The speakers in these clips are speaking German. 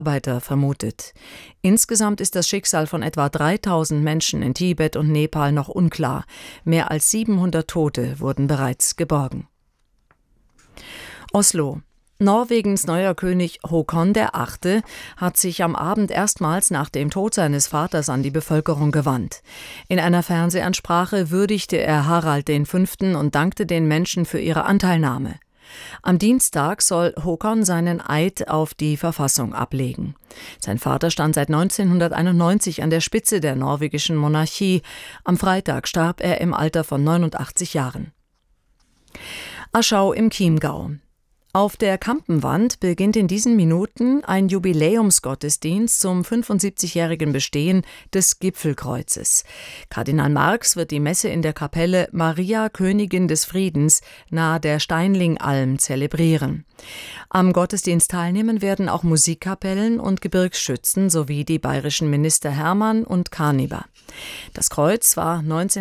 Weiter vermutet. Insgesamt ist das Schicksal von etwa 3000 Menschen in Tibet und Nepal noch unklar. Mehr als 700 Tote wurden bereits geborgen. Oslo. Norwegens neuer König Håkon VIII. Hat sich am Abend erstmals nach dem Tod seines Vaters an die Bevölkerung gewandt. In einer Fernsehansprache würdigte er Harald V. und dankte den Menschen für ihre Anteilnahme. Am Dienstag soll Håkon seinen Eid auf die Verfassung ablegen. Sein Vater stand seit 1991 an der Spitze der norwegischen Monarchie. Am Freitag starb er im Alter von 89 Jahren. Aschau im Chiemgau. Auf der Kampenwand beginnt in diesen Minuten ein Jubiläumsgottesdienst zum 75-jährigen Bestehen des Gipfelkreuzes. Kardinal Marx wird die Messe in der Kapelle Maria Königin des Friedens nahe der Steinlingalm zelebrieren. Am Gottesdienst teilnehmen werden auch Musikkapellen und Gebirgsschützen sowie die bayerischen Minister Hermann und Karniber. Das Kreuz war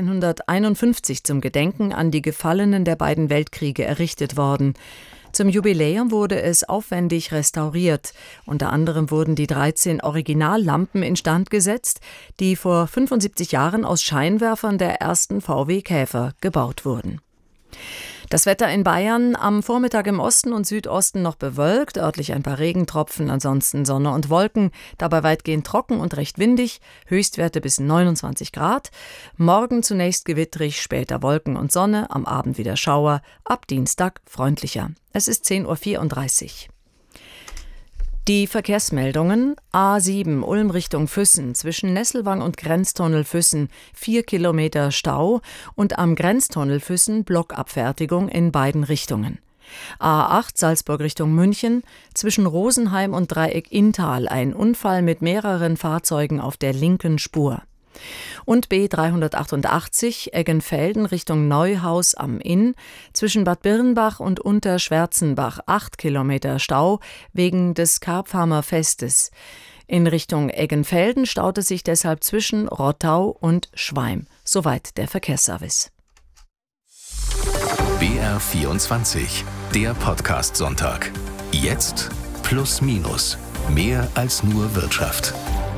1951 zum Gedenken an die Gefallenen der beiden Weltkriege errichtet worden. Zum Jubiläum wurde es aufwendig restauriert. Unter anderem wurden die 13 Originallampen instand gesetzt, die vor 75 Jahren aus Scheinwerfern der ersten VW Käfer gebaut wurden. Das Wetter in Bayern: am Vormittag im Osten und Südosten noch bewölkt, örtlich ein paar Regentropfen, ansonsten Sonne und Wolken, dabei weitgehend trocken und recht windig, Höchstwerte bis 29 Grad. Morgen zunächst gewittrig, später Wolken und Sonne, am Abend wieder Schauer, ab Dienstag freundlicher. Es ist 10.34 Uhr. Die Verkehrsmeldungen: A7 Ulm Richtung Füssen, zwischen Nesselwang und Grenztunnel Füssen 4 Kilometer Stau und am Grenztunnel Füssen Blockabfertigung in beiden Richtungen. A8 Salzburg Richtung München, zwischen Rosenheim und Dreieck Inntal ein Unfall mit mehreren Fahrzeugen auf der linken Spur. Und B388 Eggenfelden Richtung Neuhaus am Inn, zwischen Bad Birnbach und Unterschwärzenbach 8 Kilometer Stau wegen des Karpfhamer Festes. In Richtung Eggenfelden staute sich deshalb zwischen Rottau und Schweim. Soweit der Verkehrsservice. BR24, der Podcast-Sonntag. Jetzt plus minus. Mehr als nur Wirtschaft.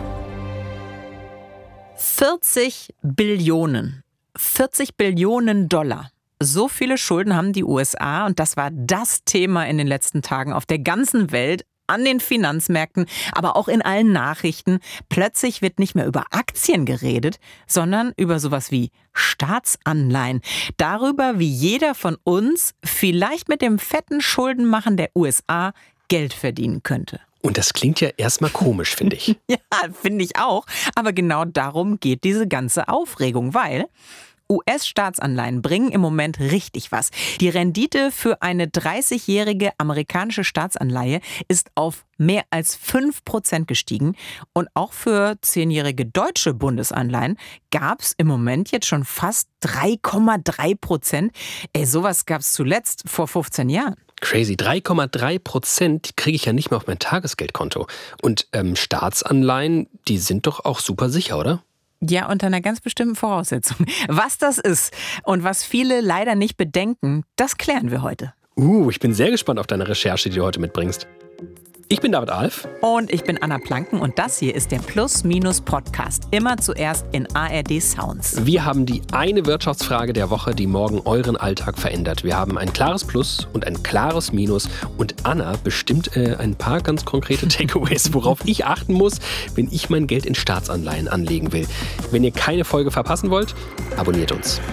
40 Billionen. 40 Billionen Dollar. So viele Schulden haben die USA und das war das Thema in den letzten Tagen auf der ganzen Welt, an den Finanzmärkten, aber auch in allen Nachrichten. Plötzlich wird nicht mehr über Aktien geredet, sondern über sowas wie Staatsanleihen. Darüber, wie jeder von uns vielleicht mit dem fetten Schuldenmachen der USA Geld verdienen könnte. Und das klingt ja erstmal komisch, finde ich. Ja, finde ich auch. Aber genau darum geht diese ganze Aufregung, weil US-Staatsanleihen bringen im Moment richtig was. Die Rendite für eine 30-jährige amerikanische Staatsanleihe ist auf mehr als 5% gestiegen. Und auch für 10-jährige deutsche Bundesanleihen gab es im Moment jetzt schon fast 3,3%. Sowas gab es zuletzt vor 15 Jahren. Crazy. 3,3% kriege ich ja nicht mehr auf mein Tagesgeldkonto. Und Staatsanleihen, die sind doch auch super sicher, oder? Ja, unter einer ganz bestimmten Voraussetzung. Was das ist und was viele leider nicht bedenken, das klären wir heute. Ich bin sehr gespannt auf deine Recherche, die du heute mitbringst. Ich bin David Alf. Und ich bin Anna Planken und das hier ist der Plus-Minus-Podcast. Immer zuerst in ARD Sounds. Wir haben die eine Wirtschaftsfrage der Woche, die morgen euren Alltag verändert. Wir haben ein klares Plus und ein klares Minus. Und Anna bestimmt ein paar ganz konkrete Takeaways, worauf ich achten muss, wenn ich mein Geld in Staatsanleihen anlegen will. Wenn ihr keine Folge verpassen wollt, abonniert uns.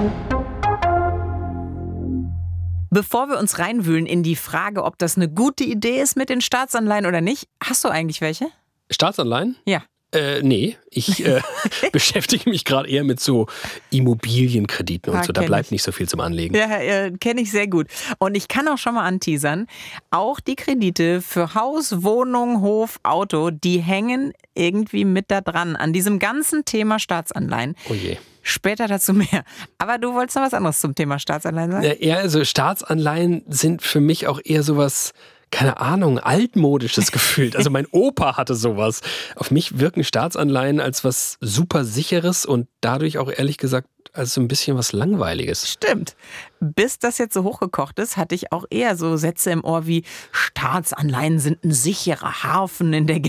Bevor wir uns reinwühlen in die Frage, ob das eine gute Idee ist mit den Staatsanleihen oder nicht, hast du eigentlich welche? Staatsanleihen? Ja. Nee, ich beschäftige mich gerade eher mit so Immobilienkrediten und so. Da bleibt nicht so viel zum Anlegen. Ja, kenne ich sehr gut. Und ich kann auch schon mal anteasern, auch die Kredite für Haus, Wohnung, Hof, Auto, die hängen irgendwie mit da dran an diesem ganzen Thema Staatsanleihen. Oh je. Später dazu mehr. Aber du wolltest noch was anderes zum Thema Staatsanleihen sagen? Ja, also Staatsanleihen sind für mich auch eher sowas, keine Ahnung, altmodisches gefühlt. Also mein Opa hatte sowas. Auf mich wirken Staatsanleihen als was super Sicheres und dadurch auch ehrlich gesagt als so ein bisschen was Langweiliges. Stimmt. Bis das jetzt so hochgekocht ist, hatte ich auch eher so Sätze im Ohr wie Staatsanleihen sind ein sicherer Hafen in der